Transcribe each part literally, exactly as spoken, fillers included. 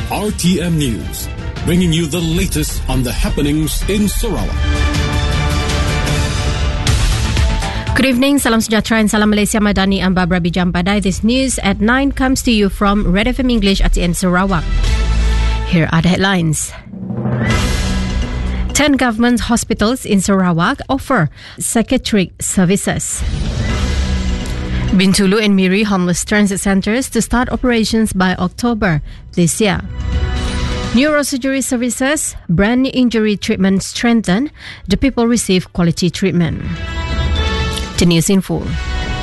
R T M News, bringing you the latest on the happenings in Sarawak. Good evening, salam sejahtera and salam Malaysia Madani. I'm Barbara Bijampadai. This news at nine comes to you from Red F M English R T M Sarawak. Here are the headlines. Ten government hospitals in Sarawak offer psychiatric services. Bintulu and Miri homeless transit centres to start operations by October this year. Neurosurgery services, brain injury treatment strengthened. The people receive quality treatment. The news in full.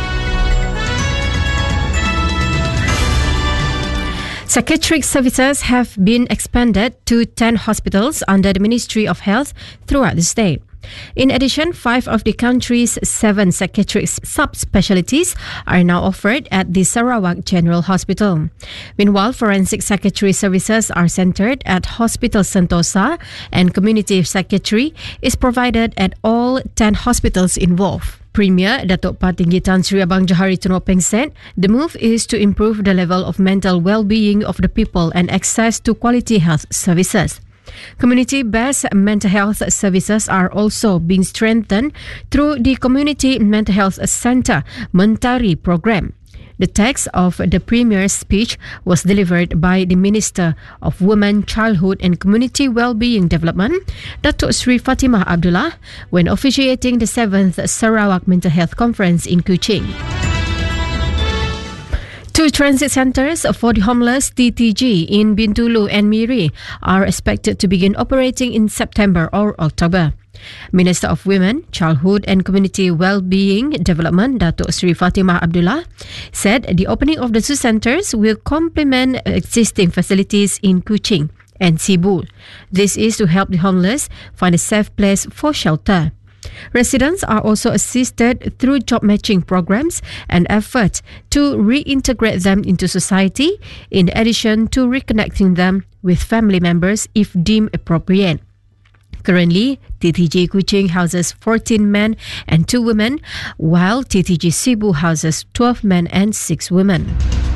Psychiatric services have been expanded to ten hospitals under the Ministry of Health throughout the state. In addition, five of the country's seven psychiatric subspecialties are now offered at the Sarawak General Hospital. Meanwhile, forensic psychiatry services are centered at Hospital Sentosa, and community psychiatry is provided at all ten hospitals involved. Premier Datuk Patinggi Tan Sri Abang Johari Tun Openg said the move is to improve the level of mental well-being of the people and access to quality health services. Community-based mental health services are also being strengthened through the Community Mental Health Centre Mentari program. The text of the Premier's speech was delivered by the Minister of Women, Childhood and Community Wellbeing Development, Datuk Sri Fatimah Abdullah, when officiating the seventh Sarawak Mental Health Conference in Kuching. Two transit centres for the homeless T T G in Bintulu and Miri are expected to begin operating in September or October. Minister of Women, Childhood and Community Wellbeing Development, Datuk Sri Fatimah Abdullah, said the opening of the two centres will complement existing facilities in Kuching and Cebu. This is to help the homeless find a safe place for shelter. Residents are also assisted through job matching programs and efforts to reintegrate them into society, in addition to reconnecting them with family members if deemed appropriate. Currently, T T G Kuching houses fourteen men and two women, while T T G Cebu houses twelve men and six women.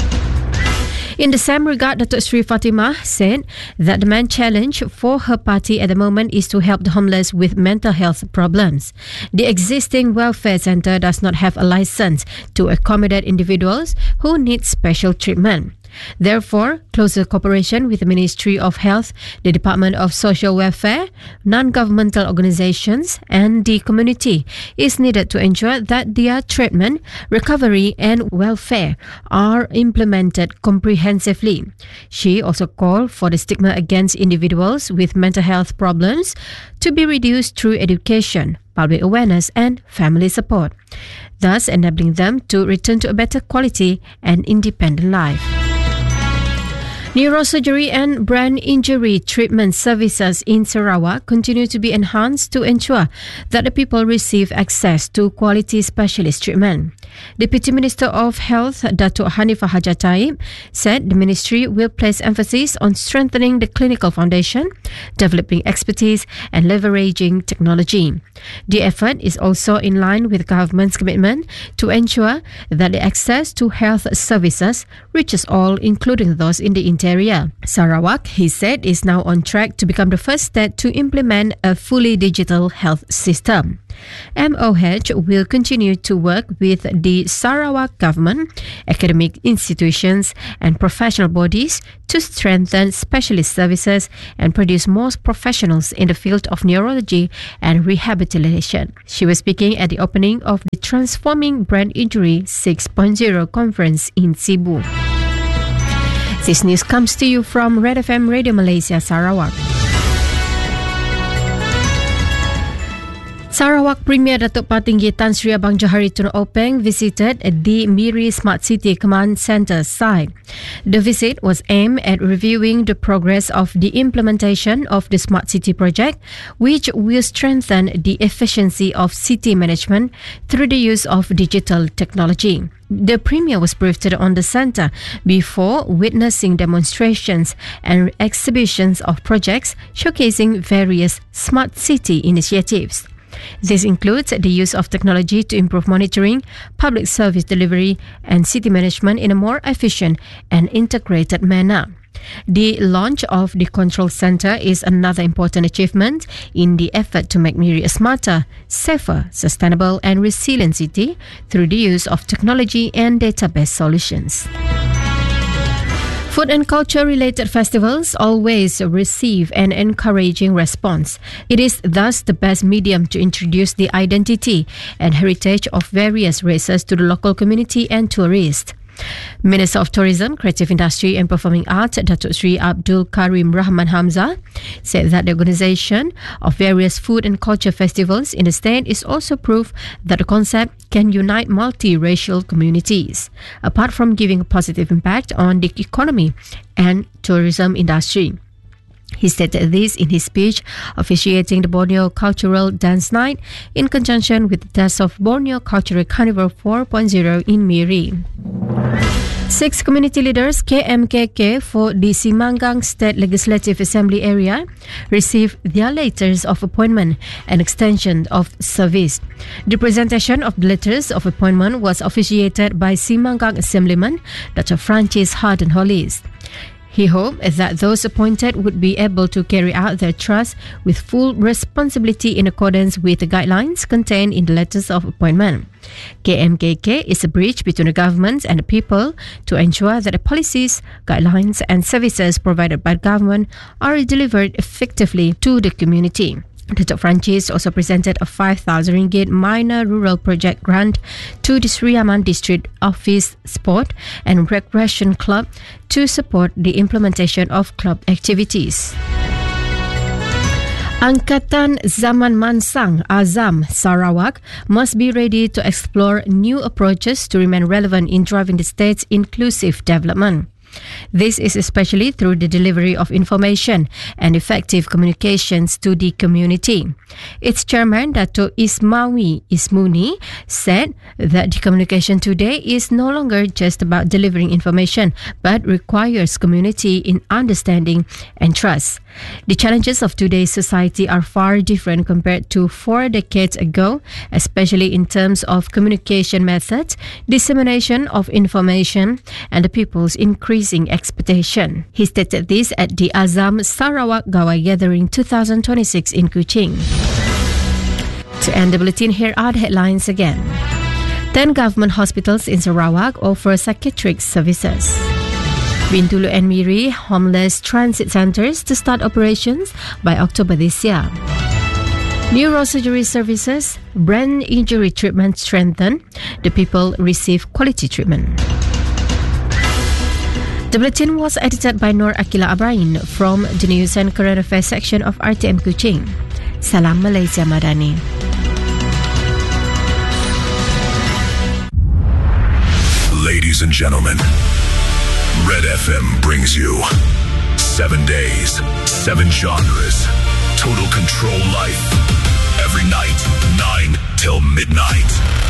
In the same regard, Datuk Sri Fatimah said that the main challenge for her party at the moment is to help the homeless with mental health problems. The existing welfare centre does not have a license to accommodate individuals who need special treatment. Therefore, closer cooperation with the Ministry of Health, the Department of Social Welfare, non-governmental organisations and the community is needed to ensure that their treatment, recovery and welfare are implemented comprehensively. She also called for the stigma against individuals with mental health problems to be reduced through education, public awareness and family support, thus enabling them to return to a better quality and independent life. Neurosurgery and brain injury treatment services in Sarawak continue to be enhanced to ensure that the people receive access to quality specialist treatment. Deputy Minister of Health, Datuk Hanifah Hajataib, said the ministry will place emphasis on strengthening the clinical foundation, developing expertise and leveraging technology. The effort is also in line with government's commitment to ensure that the access to health services reaches all, including those in the interior. Sarawak, he said, is now on track to become the first state to implement a fully digital health system. M O H will continue to work with the Sarawak government, academic institutions and professional bodies to strengthen specialist services and produce more professionals in the field of neurology and rehabilitation. She was speaking at the opening of the Transforming Brain Injury six point oh conference in Cebu. This news comes to you from Red F M Radio Malaysia, Sarawak. Sarawak Premier Datuk Patinggi Tan Sri Abang Johari Tun Openg visited the Miri Smart City Command Centre site. The visit was aimed at reviewing the progress of the implementation of the Smart City project, which will strengthen the efficiency of city management through the use of digital technology. The Premier was briefed on the centre before witnessing demonstrations and exhibitions of projects showcasing various smart city initiatives. This includes the use of technology to improve monitoring, public service delivery, and city management in a more efficient and integrated manner. The launch of the control center is another important achievement in the effort to make Miri a smarter, safer, sustainable and resilient city through the use of technology and database solutions. Food and culture-related festivals always receive an encouraging response. It is thus the best medium to introduce the identity and heritage of various races to the local community and tourists. Minister of Tourism, Creative Industry and Performing Arts, Datuk Sri Abdul Karim Rahman Hamzah, said that the organisation of various food and culture festivals in the state is also proof that the concept can unite multiracial communities, apart from giving a positive impact on the economy and tourism industry. He stated this in his speech officiating the Borneo Cultural Dance Night in conjunction with the test of Borneo Cultural Carnival four point oh in Miri. Six community leaders, K M K K, for the Simangang State Legislative Assembly area received their letters of appointment and extension of service. The presentation of the letters of appointment was officiated by Simangang Assemblyman Doctor Francis Harden Hollis. He hoped that those appointed would be able to carry out their trust with full responsibility in accordance with the guidelines contained in the letters of appointment. K M K K is a bridge between the government and the people to ensure that the policies, guidelines and services provided by the government are delivered effectively to the community. Doctor Francis also presented a five thousand ringgit minor rural project grant to the Sri Aman District Office Sport and Recreation Club to support the implementation of club activities. Angkatan Zaman Mansang Azam Sarawak must be ready to explore new approaches to remain relevant in driving the state's inclusive development. This is especially through the delivery of information and effective communications to the community. Its chairman, Dato' Ismawi Ismuni, said that the communication today is no longer just about delivering information, but requires community in understanding and trust. The challenges of today's society are far different compared to four decades ago, especially in terms of communication methods, dissemination of information, and the people's increasing expectation. He stated this at the Azam Sarawak Gawai Gathering twenty twenty-six in Kuching. To end the bulletin, here are the headlines again. Ten government hospitals in Sarawak offer psychiatric services. Bintulu and Miri homeless transit centres to start operations by October this year. Neurosurgery services, brain injury treatment strengthened. The people receive quality treatment. The bulletin was edited by Nur Akila Abrain from the News and Current Affairs section of R T M Kuching. Salam Malaysia Madani. Ladies and gentlemen, Red F M brings you seven days, seven genres, total control life. Every night, nine till midnight.